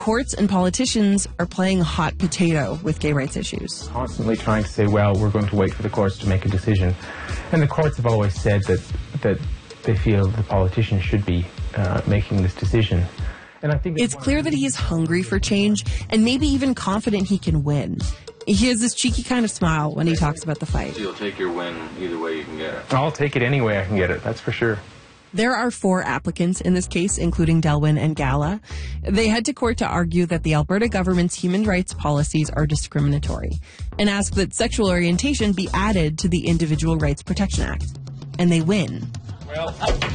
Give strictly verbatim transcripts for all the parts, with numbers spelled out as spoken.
Courts and politicians are playing hot potato with gay rights issues. Constantly trying to say, well, we're going to wait for the courts to make a decision. And the courts have always said that that they feel the politicians should be uh, making this decision. And I think it's clear that he's hungry for change and maybe even confident he can win. He has this cheeky kind of smile when he talks about the fight. You'll take your win either way you can get it. I'll take it any way I can get it, that's for sure. There are four applicants in this case, including Delwyn and Gala. They head to court to argue that the Alberta government's human rights policies are discriminatory and ask that sexual orientation be added to the Individual Rights Protection Act. And they win. Well...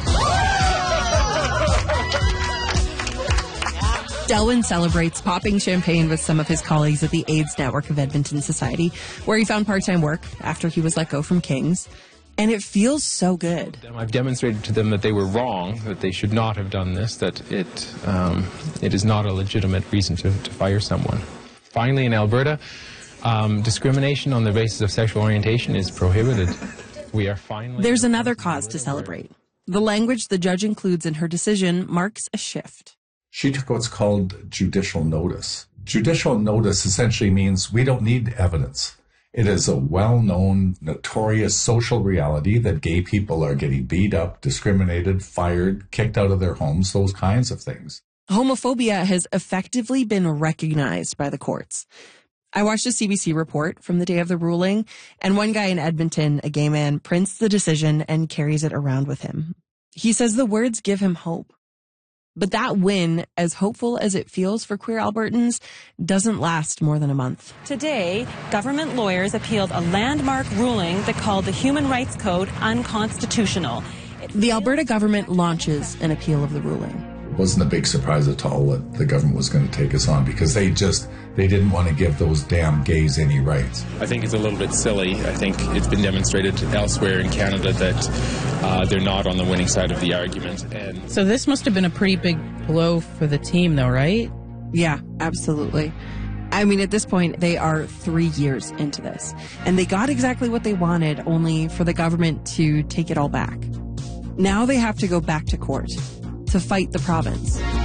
Delwyn celebrates, popping champagne with some of his colleagues at the AIDS Network of Edmonton Society, where he found part-time work after he was let go from King's. And it feels so good. I've demonstrated to them that they were wrong, that they should not have done this, that it um, it is not a legitimate reason to, to fire someone. Finally, in Alberta, um, discrimination on the basis of sexual orientation is prohibited. We are finally... There's another cause to celebrate. The language the judge includes in her decision marks a shift. She took what's called judicial notice. Judicial notice essentially means we don't need evidence. It is a well-known, notorious social reality that gay people are getting beat up, discriminated, fired, kicked out of their homes, those kinds of things. Homophobia has effectively been recognized by the courts. I watched a C B C report from the day of the ruling, and one guy in Edmonton, a gay man, prints the decision and carries it around with him. He says the words give him hope. But that win, as hopeful as it feels for queer Albertans, doesn't last more than a month. Today, government lawyers appealed a landmark ruling that called the Human Rights Code unconstitutional. The Alberta government launches an appeal of the ruling. It wasn't a big surprise at all that the government was going to take us on because they just, they didn't want to give those damn gays any rights. I think it's a little bit silly. I think it's been demonstrated elsewhere in Canada that uh, they're not on the winning side of the argument. And so this must have been a pretty big blow for the team though, right? Yeah, absolutely. I mean, at this point, they are three years into this, and they got exactly what they wanted, only for the government to take it all back. Now they have to go back to court to fight the province.